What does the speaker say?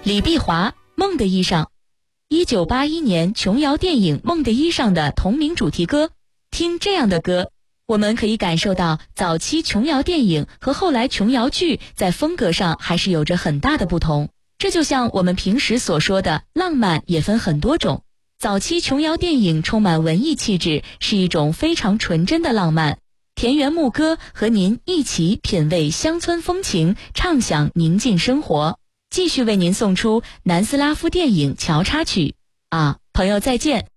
李碧华《梦的衣裳》，1981年琼瑶电影《梦的衣裳》的同名主题歌。听这样的歌，我们可以感受到早期琼瑶电影和后来琼瑶剧在风格上还是有着很大的不同。这就像我们平时所说的浪漫也分很多种。早期琼瑶电影充满文艺气质，是一种非常纯真的浪漫。田园牧歌和您一起品味乡村风情，畅享宁静生活。继续为您送出南斯拉夫电影《乔插曲》。朋友再见。